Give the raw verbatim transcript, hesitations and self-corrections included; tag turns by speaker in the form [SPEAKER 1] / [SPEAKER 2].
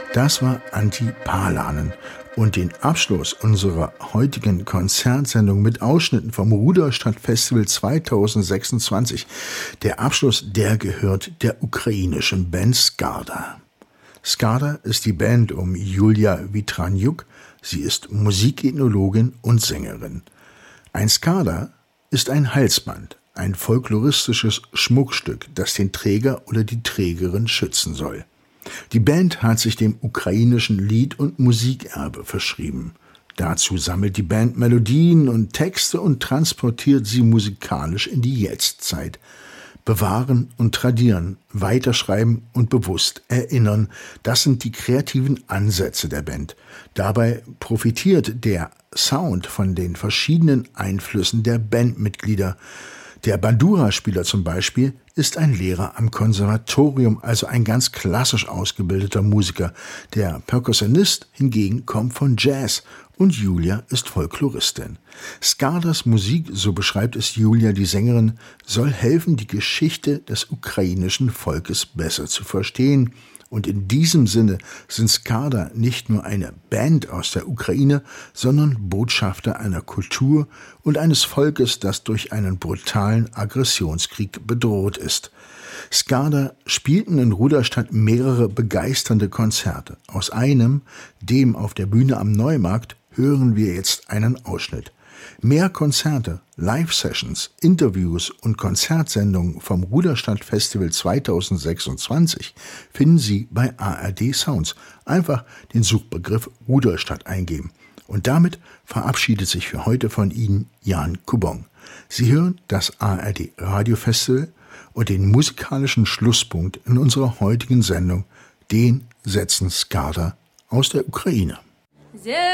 [SPEAKER 1] Das war Antti Paalanen. Und den Abschluss unserer heutigen Konzertsendung mit Ausschnitten vom Ruderstadt Festival zweitausendsechsundzwanzig, der Abschluss, der gehört der ukrainischen Band Skarda. Skarda ist die Band um Julia Vitraniuk. Sie ist Musikethnologin und Sängerin. Ein Skarda ist ein Halsband, ein folkloristisches Schmuckstück, das den Träger oder die Trägerin schützen soll. Die Band hat sich dem ukrainischen Lied- und Musikerbe verschrieben. Dazu sammelt die Band Melodien und Texte und transportiert sie musikalisch in die Jetztzeit. Bewahren und tradieren, weiterschreiben und bewusst erinnern, das sind die kreativen Ansätze der Band. Dabei profitiert der Sound von den verschiedenen Einflüssen der Bandmitglieder. Der Bandura-Spieler zum Beispiel ist ein Lehrer am Konservatorium, also ein ganz klassisch ausgebildeter Musiker. Der Perkussionist hingegen kommt von Jazz und Julia ist Folkloristin. Skardas Musik, so beschreibt es Julia, die Sängerin, soll helfen, die Geschichte des ukrainischen Volkes besser zu verstehen. Und in diesem Sinne sind Skarda nicht nur eine Band aus der Ukraine, sondern Botschafter einer Kultur und eines Volkes, das durch einen brutalen Aggressionskrieg bedroht ist. Skarda spielten in Ruderstadt mehrere begeisternde Konzerte. Aus einem, dem auf der Bühne am Neumarkt, hören wir jetzt einen Ausschnitt. Mehr Konzerte, Live-Sessions, Interviews und Konzertsendungen vom Ruderstadt Festival zweitausendsechsundzwanzig finden Sie bei A R D Sounds. Einfach den Suchbegriff Ruderstadt eingeben. Und damit verabschiedet sich für heute von Ihnen Jan Kubong. Sie hören das A R D Radio Festival und den musikalischen Schlusspunkt in unserer heutigen Sendung, den setzen Skarda aus der Ukraine.